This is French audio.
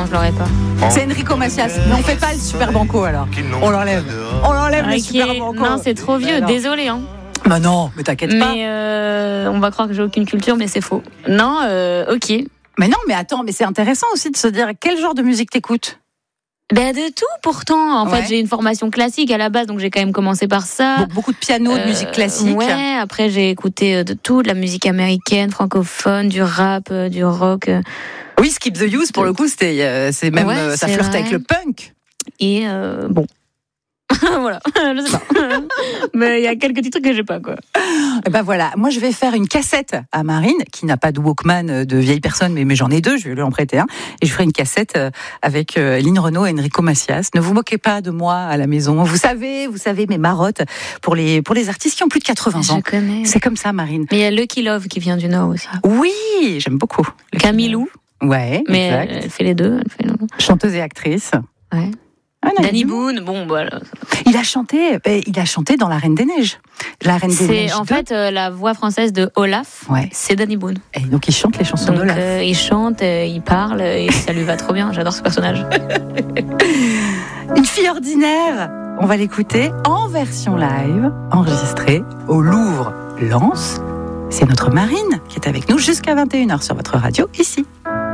je l'aurais pas. C'est Enrico Macias. Mais on fait pas le Super Banco alors. On l'enlève. On l'enlève le Super Banco. Non, c'est trop vieux, désolé. Hein. Bah non, mais t'inquiète pas. Mais on va croire que j'ai aucune culture, mais c'est faux. Non, ok. Mais non, mais attends, mais c'est intéressant aussi de se dire quel genre de musique t'écoutes. Ben de tout pourtant. En fait, j'ai une formation classique à la base, donc j'ai quand même commencé par ça. Beaucoup de piano, de musique classique. Ouais, après j'ai écouté de tout, de la musique américaine, francophone, du rap, du rock. Oui, Skip the Use, pour le coup, c'est même, ça flirte avec le punk. Et bon. Voilà, je sais pas. Mais il y a quelques petits trucs que j'ai pas, quoi. Et ben voilà, moi je vais faire une cassette à Marine, qui n'a pas de Walkman de vieille personne, mais j'en ai deux, je vais lui en prêter un. Et je ferai une cassette avec Lynn Renaud et Enrico Macias. Ne vous moquez pas de moi à la maison. Vous savez mes marottes pour les artistes qui ont plus de 80 ans. Je connais. C'est comme ça, Marine. Mais il y a Lucky Love qui vient du Nord aussi. Oui, j'aime beaucoup. Camilou. Ouais, mais exact. Elle fait les deux. Chanteuse et actrice. Ouais. Danny Boone, bon voilà. Il a chanté dans La Reine des Neiges. La Reine des Neiges. C'est en fait la voix française de Olaf. Ouais. C'est Danny Boone. Et donc il chante les chansons d'Olaf. Il chante, il parle et ça lui va trop bien. J'adore ce personnage. Une fille ordinaire. On va l'écouter en version live, enregistrée au Louvre Lens. C'est notre Marine qui est avec nous jusqu'à 21h sur votre radio ici.